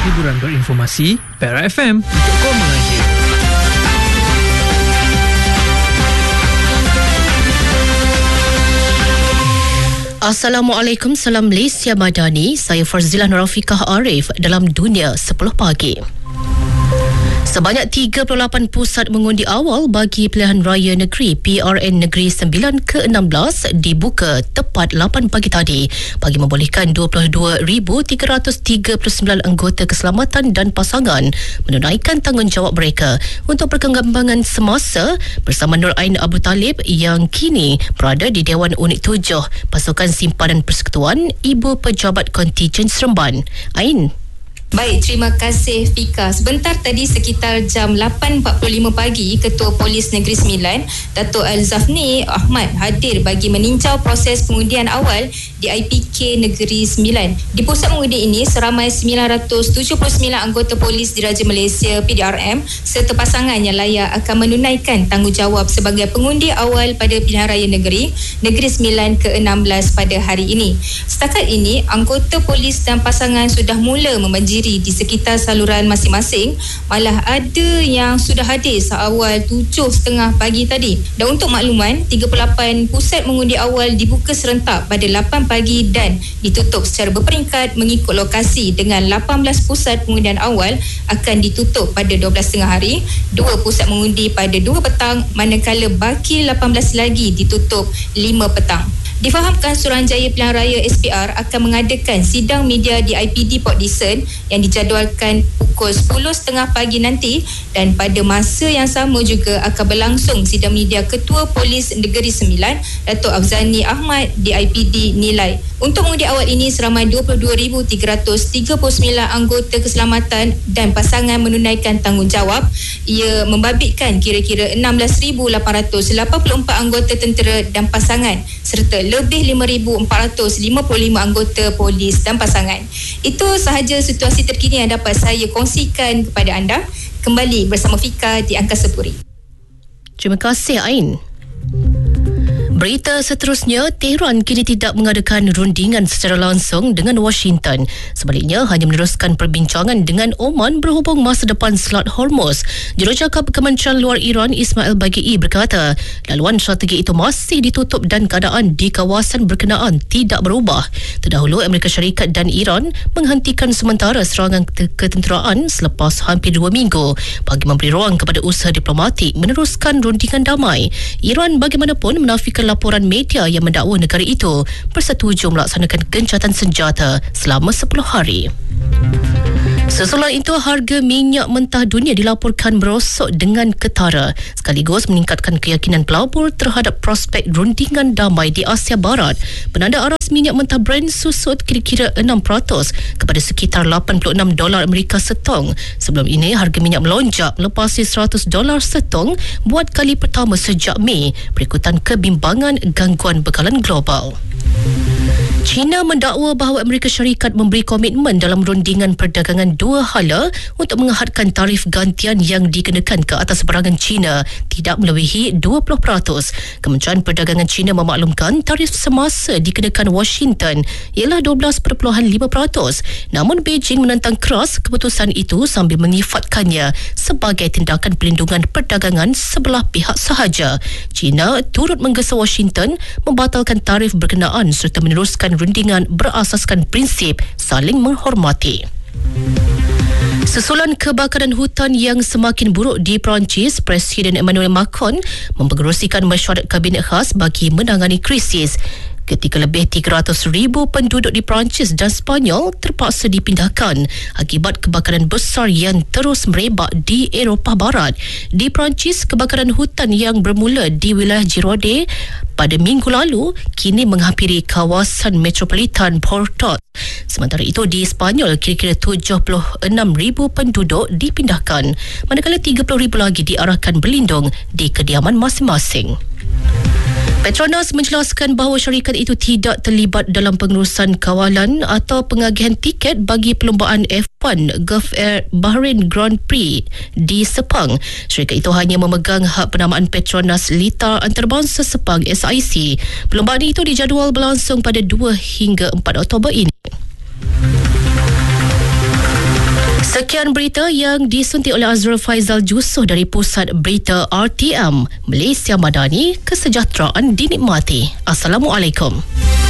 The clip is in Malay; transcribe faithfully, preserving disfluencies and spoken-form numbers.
Hiburan berinformasi, Perak F M untuk kau mengaji. Assalamualaikum, salam Malaysia Madani. Saya Farzilah Nurafiqah Arif dalam Dunia sepuluh Pagi. Sebanyak tiga puluh lapan pusat mengundi awal bagi pilihan raya negeri P R N Negeri sembilan ke enam belas dibuka tepat lapan pagi tadi bagi membolehkan dua puluh dua ribu tiga ratus tiga puluh sembilan anggota keselamatan dan pasangan menunaikan tanggungjawab mereka untuk perkembangan semasa bersama Nur Ain Abu Talib yang kini berada di Dewan Unit tujuh Pasukan Simpanan Persekutuan Ibu Pejabat Kontijen Seremban. Ain. Baik, terima kasih Fika. Sebentar tadi sekitar jam lapan empat puluh lima pagi, Ketua Polis Negeri Sembilan, Dato' Al-Zafni Ahmad hadir bagi meninjau proses pengundian awal di I P K Negeri Sembilan. Di pusat mengundi ini, seramai sembilan ratus tujuh puluh sembilan anggota polis Diraja Malaysia P D R M serta pasangan yang layak akan menunaikan tanggungjawab sebagai pengundi awal pada pilihan raya negeri Negeri Sembilan ke enam belas pada hari ini. Setakat ini, anggota polis dan pasangan sudah mula membanjiri di sekitar saluran masing-masing, malah ada yang sudah hadir seawal tujuh tiga puluh pagi tadi. Dan untuk makluman, tiga puluh lapan pusat mengundi awal dibuka serentak pada lapan pagi dan ditutup secara berperingkat mengikut lokasi, dengan lapan belas pusat pengundian awal akan ditutup pada dua belas tiga puluh hari, dua pusat mengundi pada dua petang, manakala baki lapan belas lagi ditutup lima petang. Difahamkan Suruhanjaya Pilihan Raya S P R akan mengadakan sidang media di I P D Port Dickson yang dijadualkan pukul sepuluh tiga puluh pagi nanti, dan pada masa yang sama juga akan berlangsung sidang media Ketua Polis Negeri Sembilan Dato' Afzani Ahmad di I P D Nilai. Untuk mengundi awal ini, seramai dua puluh dua ribu tiga ratus tiga puluh sembilan anggota keselamatan dan pasangan menunaikan tanggungjawab. Ia membabitkan kira-kira enam belas ribu lapan ratus lapan puluh empat anggota tentera dan pasangan serta lebih lima ribu empat ratus lima puluh lima anggota polis dan pasangan. Itu sahaja situasi terkini yang dapat saya kongsikan kepada anda. Kembali bersama Fika di Angkasa Puri. Terima kasih, Ain. Berita seterusnya, Tehran kini tidak mengadakan rundingan secara langsung dengan Washington. Sebaliknya, hanya meneruskan perbincangan dengan Oman berhubung masa depan Selat Hormuz. Jurucakap Kementerian Luar Iran Ismail Bagei berkata, laluan strategi itu masih ditutup dan keadaan di kawasan berkenaan tidak berubah. Terdahulu, Amerika Syarikat dan Iran menghentikan sementara serangan ketenteraan selepas hampir dua minggu bagi memberi ruang kepada usaha diplomatik meneruskan rundingan damai. Iran bagaimanapun menafikan laporan media yang mendakwa negara itu bersetuju melaksanakan gencatan senjata selama sepuluh hari. Sesudah itu, harga minyak mentah dunia dilaporkan merosot dengan ketara, sekaligus meningkatkan keyakinan pelabur terhadap prospek rundingan damai di Asia Barat. Penanda aras minyak mentah Brent susut kira-kira enam peratus kepada sekitar lapan puluh enam dolar Amerika setong. Sebelum ini, harga minyak melonjak melepasi seratus dolar setong buat kali pertama sejak Mei berikutan kebimbangan gangguan bekalan global. China mendakwa bahawa Amerika Syarikat memberi komitmen dalam rundingan perdagangan dua hala untuk mengehadkan tarif gantian yang dikenakan ke atas barangan China tidak melebihi dua puluh peratus. Kementerian Perdagangan China memaklumkan tarif semasa dikenakan Washington ialah dua belas perpuluhan lima peratus. Namun Beijing menentang keras keputusan itu sambil menyifatkannya sebagai tindakan pelindungan perdagangan sebelah pihak sahaja. China turut menggesa Washington membatalkan tarif berkenaan serta meneruskan rundingan berasaskan prinsip saling menghormati. Sesulan kebakaran hutan yang semakin buruk di Perancis, Presiden Emmanuel Macron mempengerusikan mesyuarat kabinet khas bagi menangani krisis. Ketika lebih tiga ratus ribu penduduk di Perancis dan Sepanyol terpaksa dipindahkan akibat kebakaran besar yang terus merebak di Eropah Barat. Di Perancis, kebakaran hutan yang bermula di wilayah Gironde pada minggu lalu kini menghampiri kawasan metropolitan Portot. Sementara itu, di Sepanyol, kira-kira tujuh puluh enam ribu penduduk dipindahkan, manakala tiga puluh ribu lagi diarahkan berlindung di kediaman masing-masing. Petronas menjelaskan bahawa syarikat itu tidak terlibat dalam pengurusan kawalan atau pengagihan tiket bagi perlombaan F satu Gulf Air Bahrain Grand Prix di Sepang. Syarikat itu hanya memegang hak penamaan Petronas Litar Antarabangsa Sepang S I C. Perlombaan itu dijadual berlangsung pada dua hingga empat Oktober ini. Sekian berita yang disuntik oleh Azrul Faizal Jusoh dari Pusat Berita R T M. Malaysia Madani, kesejahteraan dinikmati. Assalamualaikum.